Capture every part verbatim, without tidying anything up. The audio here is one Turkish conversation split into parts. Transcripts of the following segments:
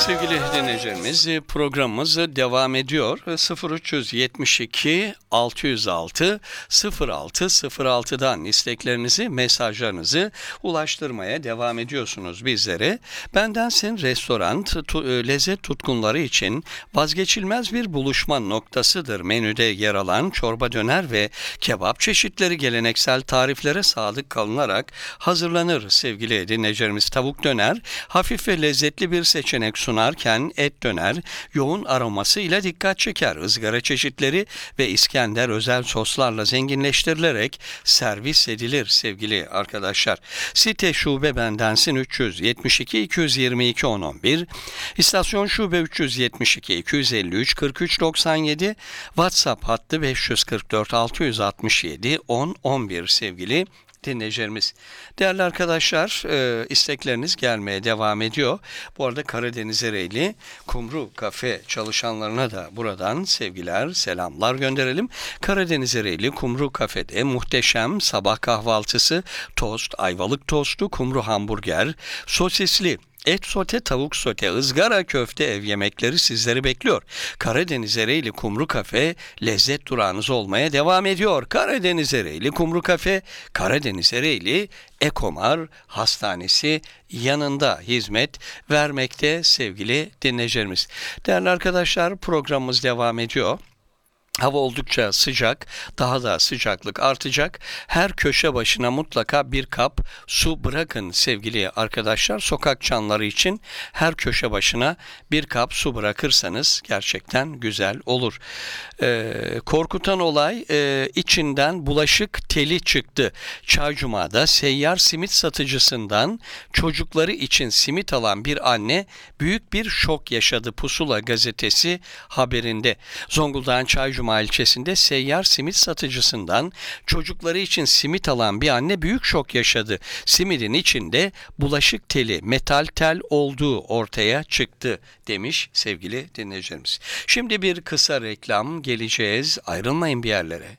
Sevgili dinleyicilerimiz, programımız devam ediyor. sıfır üç yetmiş iki altı yüz altı sıfır altı sıfır altıdan isteklerinizi, mesajlarınızı ulaştırmaya devam ediyorsunuz bizlere. Bendensin Restoran, tu, lezzet tutkunları için vazgeçilmez bir buluşma noktasıdır. Menüde yer alan çorba, döner ve kebap çeşitleri geleneksel tariflere sadık kalınarak hazırlanır sevgili dinleyicilerimiz. Tavuk döner hafif ve lezzetli bir seçenek sunarken et döner yoğun aroması ile dikkat çeker. Izgara çeşitleri ve İskender özel soslarla zenginleştirilerek servis edilir sevgili arkadaşlar. Site şube bendensin üç yüz yetmiş iki iki yüz yirmi iki on on bir, istasyon şube üç yüz yetmiş iki iki yüz elli üç kırk üç doksan yedi, WhatsApp hattı beş yüz kırk dört altı yüz altmış yedi on on bir sevgili dinleyicilerimiz. Değerli arkadaşlar, e, istekleriniz gelmeye devam ediyor. Bu arada Karadeniz Ereğli Kumru Kafe çalışanlarına da buradan sevgiler, selamlar gönderelim. Karadeniz Ereğli Kumru Kafe'de muhteşem sabah kahvaltısı, tost, ayvalık tostu, kumru hamburger, sosisli et sote, tavuk sote, ızgara köfte ev yemekleri sizleri bekliyor. Karadeniz Ereğli Kumru Kafe lezzet durağınız olmaya devam ediyor. Karadeniz Ereğli Kumru Kafe, Karadeniz Ereğli Ekomar Hastanesi yanında hizmet vermekte sevgili dinleyicilerimiz. Değerli arkadaşlar, programımız devam ediyor. Hava oldukça sıcak, daha da sıcaklık artacak. Her köşe başına mutlaka bir kap su bırakın sevgili arkadaşlar. Sokak çanları için her köşe başına bir kap su bırakırsanız gerçekten güzel olur. Ee, korkutan olay e, içinden bulaşık teli çıktı. Çaycuma'da seyyar simit satıcısından çocukları için simit alan bir anne büyük bir şok yaşadı. Pusula gazetesi haberinde. Zonguldak'ın Çaycuma ilçesinde seyyar simit satıcısından çocukları için simit alan bir anne büyük şok yaşadı. Simidin içinde bulaşık teli, metal tel olduğu ortaya çıktı demiş sevgili dinleyicilerimiz. Şimdi bir kısa reklam, geleceğiz. Ayrılmayın bir yerlere.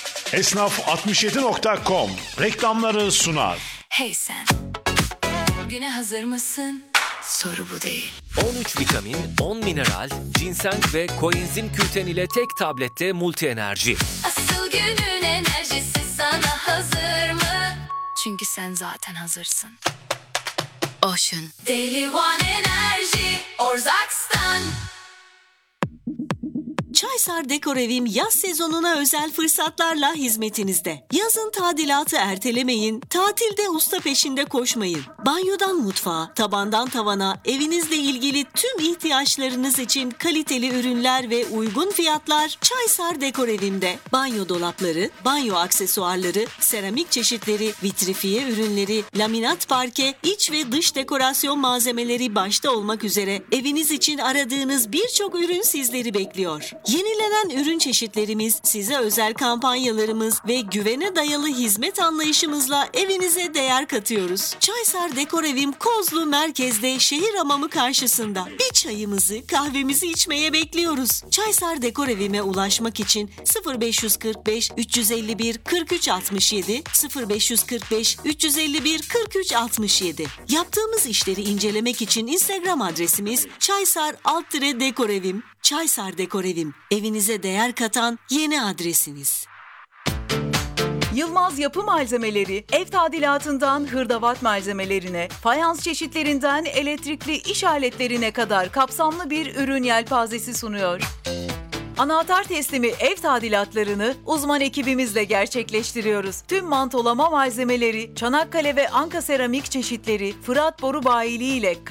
Esnaf altmış yedi nokta com reklamları sunar. Hey sen, güne hazır mısın? Soru bu değil. on üç vitamin, on mineral, ginseng ve koenzim kürten ile tek tablette multi enerji. Asıl günün enerjisi sana hazır mı? Çünkü sen zaten hazırsın. Ocean Daily One Enerji Orzaks'tan. Çaysar Dekor Evim yaz sezonuna özel fırsatlarla hizmetinizde. Yazın tadilatı ertelemeyin, tatilde usta peşinde koşmayın. Banyodan mutfağa, tabandan tavana, evinizle ilgili tüm ihtiyaçlarınız için kaliteli ürünler ve uygun fiyatlar Çaysar Dekor Evim'de. Banyo dolapları, banyo aksesuarları, seramik çeşitleri, vitrifiye ürünleri, laminat parke, iç ve dış dekorasyon malzemeleri başta olmak üzere eviniz için aradığınız birçok ürün sizleri bekliyor. Yenilenen ürün çeşitlerimiz, size özel kampanyalarımız ve güvene dayalı hizmet anlayışımızla evinize değer katıyoruz. Çaysar Dekor Evim Kozlu Merkez'de şehir hamamı karşısında. Bir çayımızı, kahvemizi içmeye bekliyoruz. Çaysar Dekor Evim'e ulaşmak için sıfır beş kırk beş üç elli bir kırk üç altmış yedi sıfır beş kırk beş üç elli bir kırk üç altmış yedi. Yaptığımız işleri incelemek için Instagram adresimiz Çaysar alt Dekor Evim. Çaysar Dekor Evim, evinize değer katan yeni adresiniz. Yılmaz Yapı Malzemeleri, ev tadilatından hırdavat malzemelerine, fayans çeşitlerinden elektrikli iş aletlerine kadar kapsamlı bir ürün yelpazesi sunuyor. Anahtar teslimi ev tadilatlarını uzman ekibimizle gerçekleştiriyoruz. Tüm mantolama malzemeleri, Çanakkale ve Anka seramik çeşitleri, Fırat Boru Bayiliği ile